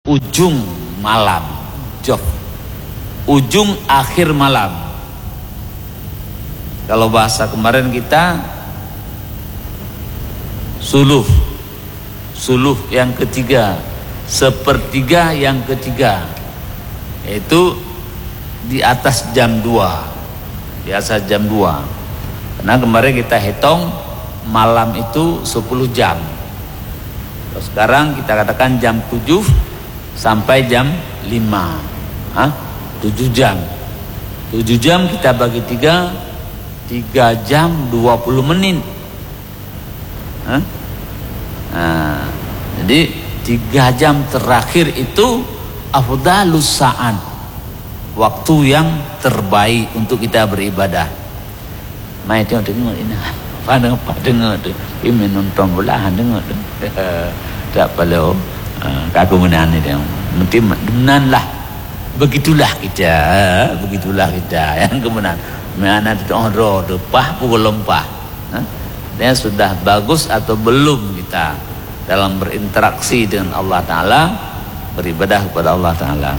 ujung malam, jof, ujung akhir malam. Kalau bahasa kemarin kita suluh yang ketiga, sepertiga yang ketiga, itu di atas jam 2, di atas jam 2. Karena kemarin kita hitung malam itu 10 jam. Terus sekarang kita katakan jam 7 sampai jam 5, 7 jam. 7 jam kita bagi 3 jam 20 menit. Nah, jadi 3 jam terakhir itu afdalus sa'at, waktu yang terbaik untuk kita beribadah. Mai tengok ini, apa dengar tu, ini nonton bola dengar tu, tak perlu kaku menan ni dia, mesti menan lah. Begitulah kita yang kemudian mana tu orang depah pukul lempah. Dia sudah bagus atau belum kita dalam berinteraksi dengan Allah Ta'ala, beribadah kepada Allah Ta'ala.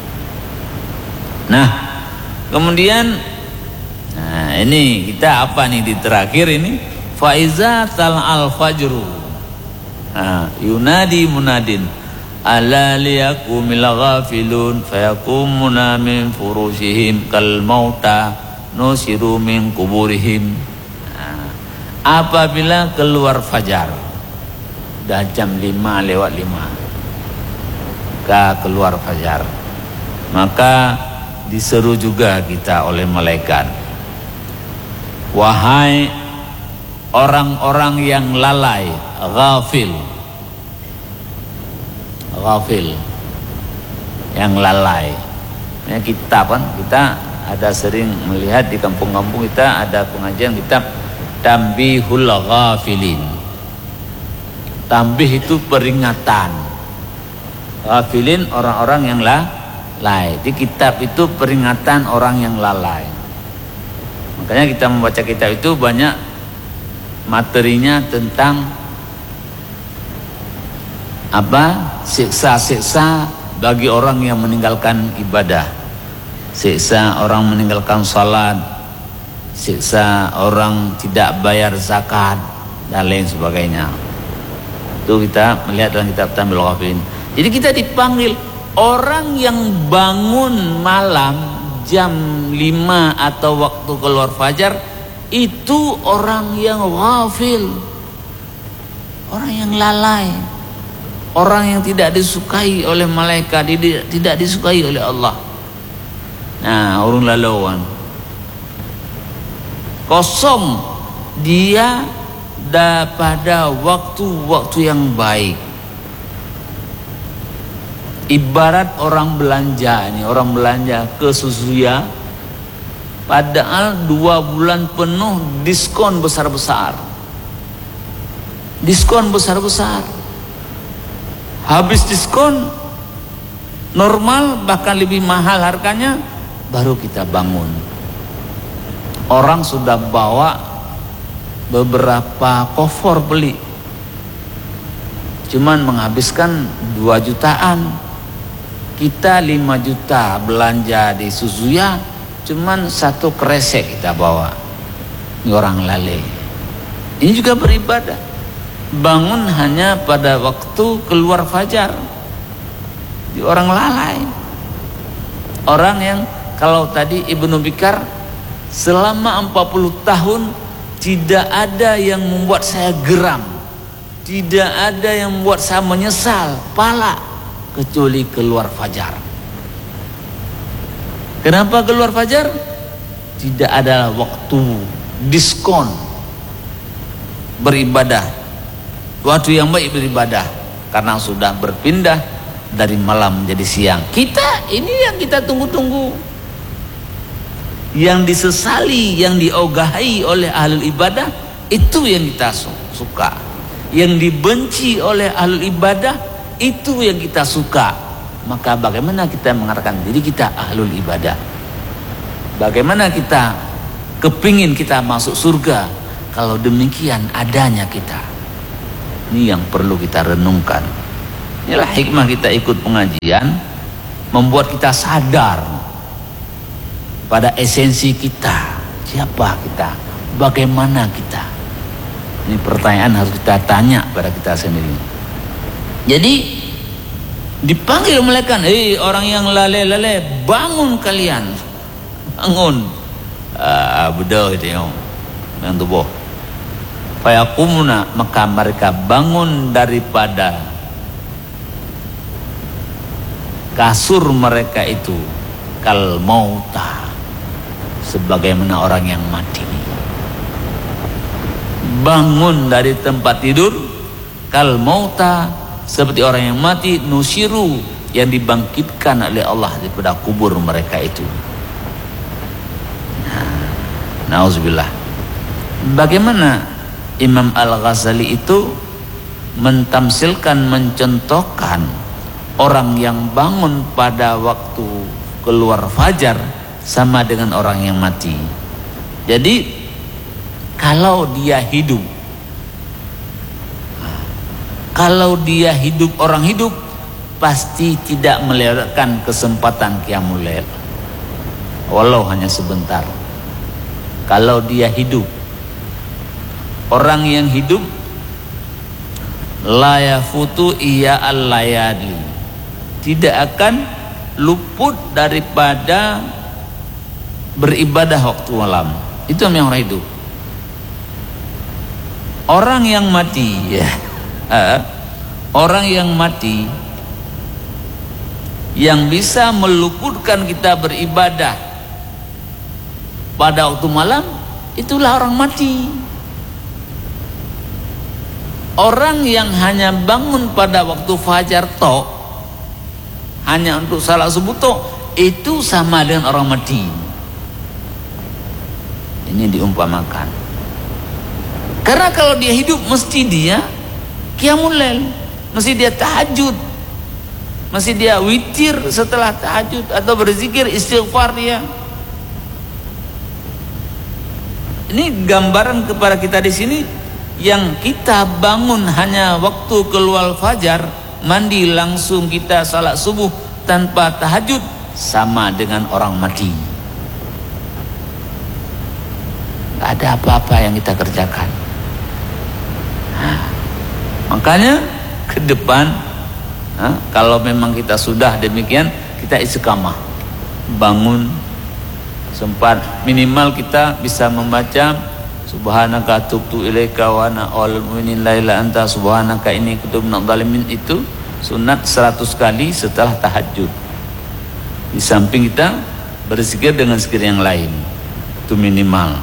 Nah, kemudian ini kita apa nih di terakhir ini, faiza tal'al fajru, yunadi munadin ala liyakumil ghafilun fayakumuna min furushihim kal mauta nusiru min kuburihim. Apabila keluar fajar, dah jam 5:05 keluar fajar, maka diseru juga kita oleh malaikat, wahai orang-orang yang lalai, ghafil, yang lalai. Ya, kita ada sering melihat di kampung-kampung kita ada pengajian kitab Tambihul Ghafilin. Tambih itu peringatan, ghafilin orang-orang yang lalai. Di kitab itu peringatan orang yang lalai. Makanya kita membaca kitab itu banyak materinya tentang siksa-siksa bagi orang yang meninggalkan ibadah, siksa orang meninggalkan salat, siksa orang tidak bayar zakat dan lain sebagainya. Itu kita melihat dalam kitab Tambihul Ghafilin. Jadi kita dipanggil orang yang bangun malam jam 5 atau waktu keluar fajar, itu orang yang ghafil, orang yang lalai, orang yang tidak disukai oleh malaikat, tidak disukai oleh Allah. Nah, orang lalauan, kosong dia pada waktu-waktu yang baik. Ibarat orang belanja nih, orang belanja ke Suzuya, padahal 2 bulan penuh diskon besar-besar, habis diskon normal bahkan lebih mahal harganya, baru kita bangun. Orang sudah bawa beberapa kofor beli, cuman menghabiskan 2 jutaan. Kita 5 juta belanja di Suzuya, cuman 1 kresek kita bawa. Ini orang lalai. Ini juga beribadah, bangun hanya pada waktu keluar fajar. Di orang lalai, orang yang kalau tadi Ibnu Bikar, selama 40 tahun tidak ada yang membuat saya geram, tidak ada yang membuat saya menyesal pala, kecuali keluar fajar. Kenapa keluar fajar? Tidak ada waktu diskon beribadah, waktu yang baik beribadah, karena sudah berpindah dari malam menjadi siang. Kita ini yang kita tunggu-tunggu, yang disesali, yang diogahi oleh ahlul ibadah, itu yang kita suka. Yang dibenci oleh ahlul ibadah, itu yang kita suka. Maka bagaimana kita mengatakan diri kita ahlul ibadah? Bagaimana kita kepingin kita masuk surga kalau demikian adanya kita? Ini yang perlu kita renungkan. Inilah hikmah kita ikut pengajian, membuat kita sadar pada esensi kita. Siapa kita? Bagaimana kita? Ini pertanyaan harus kita tanya pada kita sendiri. Jadi dipanggil malaikat, orang yang lalai, bangun kalian, bangun. Bedah itu yang tubuh. Fayaqumuna, maka mereka bangun daripada kasur mereka itu kal mauta, sebagaimana orang yang mati. Bangun dari tempat tidur kal mauta, seperti orang yang mati, nusiru, yang dibangkitkan oleh Allah daripada kubur mereka itu. Nauzubillah. Bagaimana Imam Al-Ghazali itu mentamsilkan, mencontohkan orang yang bangun pada waktu keluar fajar sama dengan orang yang mati. Jadi kalau dia hidup, orang hidup pasti tidak melewatkan kesempatan qiyamul lail, walau hanya sebentar. Kalau dia hidup, orang yang hidup, la yafutu iya al-layali, tidak akan luput daripada beribadah waktu malam. Itu yang orang hidup. Orang yang mati, orang yang mati yang bisa meluputkan kita beribadah pada waktu malam, itulah orang mati. Orang yang hanya bangun pada waktu fajar tok, hanya untuk salat subuh tok, itu sama dengan orang mati. Ini diumpamakan. Karena kalau dia hidup, mesti dia qiyamul lail, mesti dia tahajud, mesti dia witir setelah tahajud, atau berzikir istighfar dia. Ini gambaran kepada kita di sini, yang kita bangun hanya waktu keluar fajar, mandi langsung kita salat subuh tanpa tahajud, sama dengan orang mati. Gak ada apa-apa yang kita kerjakan. Makanya ke depan, kalau memang kita sudah demikian, kita istiqamah, bangun sempat, minimal kita bisa membaca subhanaka tubtu ilaika wa ana awwalul mu'minin la ilaha anta subhanaka inni kuntu minadh dhalimin. Itu sunat 100 kali setelah tahajud. Di samping kita berzikir dengan zikir yang lain, itu minimal.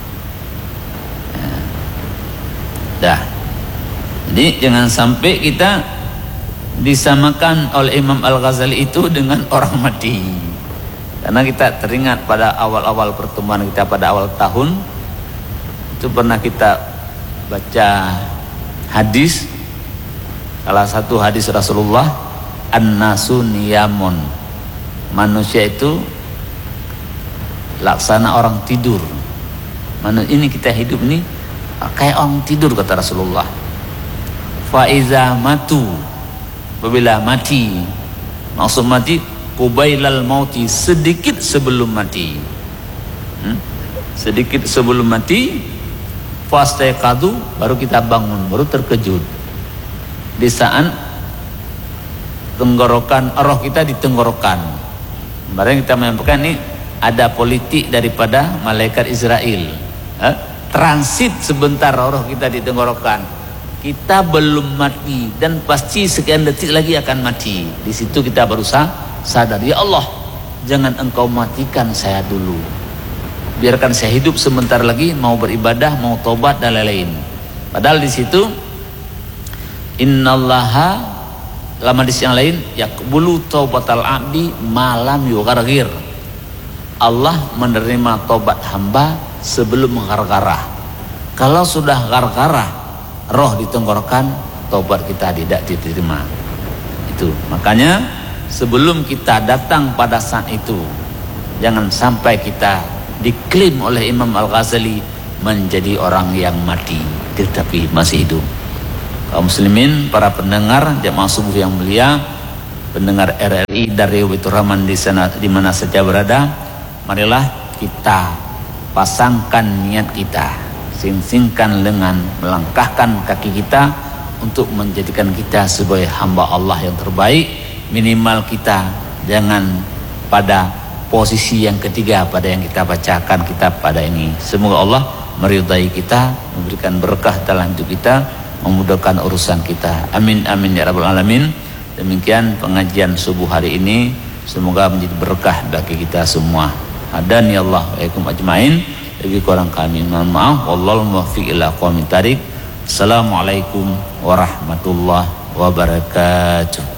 Dah. Jadi jangan sampai kita disamakan oleh Imam Al-Ghazali itu dengan orang mati. Karena kita teringat pada awal-awal pertemuan kita pada awal tahun, itu pernah kita baca hadis, salah satu hadis Rasulullah, an-nasu niyamun, manusia itu laksana orang tidur. Ini kita hidup ini kayak orang tidur, kata Rasulullah. Fa iza matu, apabila mati, maksud mati qubailal mauti, sedikit sebelum mati, sedikit sebelum mati, fastaiqadu, baru kita bangun, baru terkejut. Di saat tenggorokan, roh kita di tenggorokan. Kemarin kita menyampaikan ini ada politik daripada malaikat Israel, transit sebentar roh kita di tenggorokan. Kita belum mati dan pasti sekian detik lagi akan mati. Di situ kita baru sadar, ya Allah, jangan engkau matikan saya dulu, biarkan saya hidup sebentar lagi, mau beribadah, mau tobat dan lain-lain. Padahal di situ innallaha, dalam hadis yang lain, yaqbulu taubatal abdi malam yugharghir, Allah menerima tobat hamba sebelum menggargarah. Kalau sudah gargarah, roh di tenggorokan, tobat kita tidak diterima. Itu makanya sebelum kita datang pada saat itu, jangan sampai kita diklaim oleh Imam Al-Ghazali menjadi orang yang mati tetapi masih hidup. Kaum muslimin, para pendengar jamaah subuh yang mulia, pendengar RRI dari Waitur Rahman di sana di mana saja berada, marilah kita pasangkan niat kita, sing-singkan lengan, melangkahkan kaki kita untuk menjadikan kita sebagai hamba Allah yang terbaik. Minimal kita jangan pada posisi yang ketiga pada yang kita bacakan kitab pada ini. Semoga Allah meridai kita, memberikan berkah dalam hidup kita, memudahkan urusan kita. Amin amin ya rabbal alamin. Demikian pengajian subuh hari ini, semoga menjadi berkah bagi kita semua. Hadani Allah wa iyakum ajmain. Lebih kurang kami mohon maaf. Wallahu muwaffiq ila aqwamit thariq. Assalamualaikum warahmatullahi wabarakatuh.